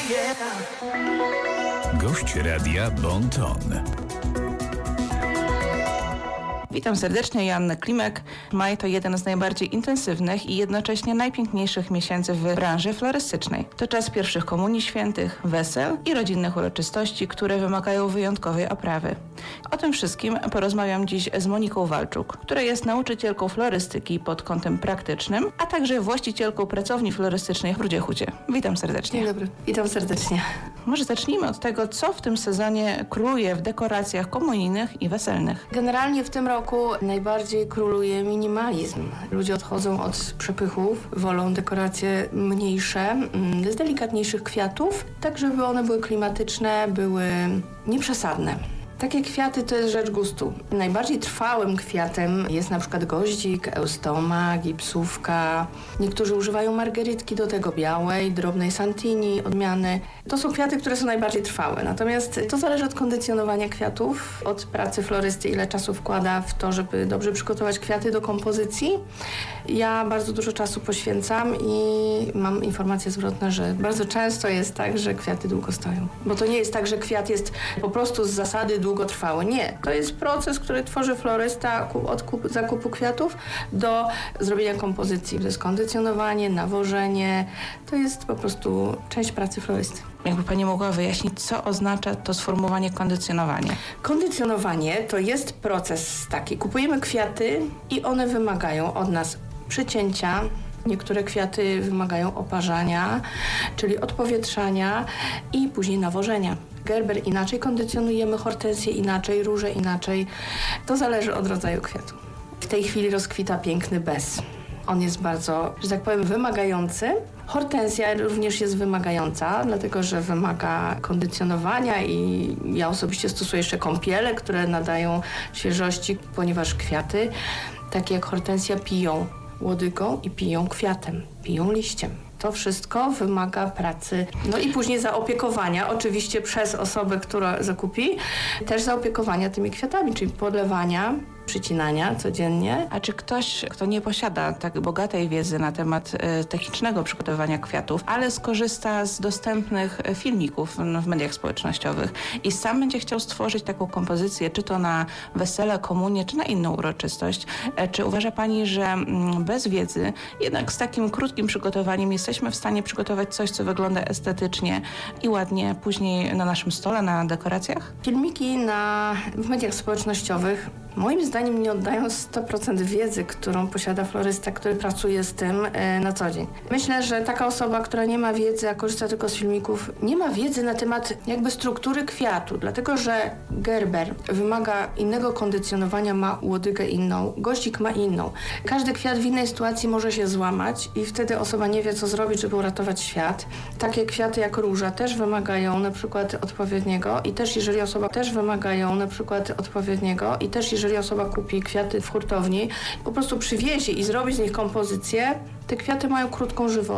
Gość radia Bon Ton. Witam serdecznie, Joanna Klimek. Maj to jeden z najbardziej intensywnych i jednocześnie najpiękniejszych miesięcy w branży florystycznej. To czas pierwszych komunii świętych, wesel i rodzinnych uroczystości, które wymagają wyjątkowej oprawy. O tym wszystkim porozmawiam dziś z Moniką Walczuk, która jest nauczycielką florystyki pod kątem praktycznym, a także właścicielką pracowni florystycznej w Rudzie-Hucie. Witam serdecznie. Dzień dobry, witam serdecznie. Może zacznijmy od tego, co w tym sezonie króluje w dekoracjach komunijnych i weselnych. Generalnie w tym roku najbardziej króluje minimalizm. Ludzie odchodzą od przepychów, wolą dekoracje mniejsze, z delikatniejszych kwiatów, tak żeby one były klimatyczne, były nieprzesadne. Takie kwiaty to jest rzecz gustu. Najbardziej trwałym kwiatem jest na przykład goździk, eustoma, gipsówka. Niektórzy używają margerytki do tego białej, drobnej santini, odmiany. To są kwiaty, które są najbardziej trwałe. Natomiast to zależy od kondycjonowania kwiatów, od pracy florysty, ile czasu wkłada w to, żeby dobrze przygotować kwiaty do kompozycji. Ja bardzo dużo czasu poświęcam i mam informacje zwrotne, że bardzo często jest tak, że kwiaty długo stoją. Bo to nie jest tak, że kwiat jest po prostu z zasady długotrwały. Nie. To jest proces, który tworzy florysta od zakupu kwiatów do zrobienia kompozycji. To jest kondycjonowanie, nawożenie. To jest po prostu część pracy florysty. Jakby Pani mogła wyjaśnić, co oznacza to sformułowanie kondycjonowanie? Kondycjonowanie to jest proces taki. Kupujemy kwiaty i one wymagają od nas przycięcia. Niektóre kwiaty wymagają oparzania, czyli odpowietrzania i później nawożenia. Gerber inaczej kondycjonujemy, hortensję inaczej, róże inaczej. To zależy od rodzaju kwiatu. W tej chwili rozkwita piękny bez. On jest bardzo, że tak powiem, wymagający. Hortensja również jest wymagająca, dlatego że wymaga kondycjonowania i ja osobiście stosuję jeszcze kąpiele, które nadają świeżości, ponieważ kwiaty, takie jak hortensja, piją łodygą i piją kwiatem, piją liściem. To wszystko wymaga pracy. No i później zaopiekowania, oczywiście przez osobę, która zakupi, też zaopiekowania tymi kwiatami, czyli podlewania, przycinania codziennie. A czy ktoś, kto nie posiada tak bogatej wiedzy na temat technicznego przygotowania kwiatów, ale skorzysta z dostępnych filmików w mediach społecznościowych i sam będzie chciał stworzyć taką kompozycję, czy to na wesele, komunię, czy na inną uroczystość, czy uważa Pani, że bez wiedzy, jednak z takim krótkim przygotowaniem jesteśmy w stanie przygotować coś, co wygląda estetycznie i ładnie później na naszym stole, na dekoracjach? Filmiki w mediach społecznościowych moim zdaniem nie oddają 100% wiedzy, którą posiada florysta, który pracuje z tym na co dzień. Myślę, że taka osoba, która nie ma wiedzy, a korzysta tylko z filmików, nie ma wiedzy na temat jakby struktury kwiatu, dlatego że gerber wymaga innego kondycjonowania, ma łodygę inną, goździk ma inną. Każdy kwiat w innej sytuacji może się złamać i wtedy osoba nie wie, co zrobić, żeby uratować świat. Takie kwiaty jak róża też wymagają na przykład odpowiedniego i też jeżeli osoba kupi kwiaty w hurtowni, po prostu przywiezie i zrobi z nich kompozycję, te kwiaty mają krótką żywotność.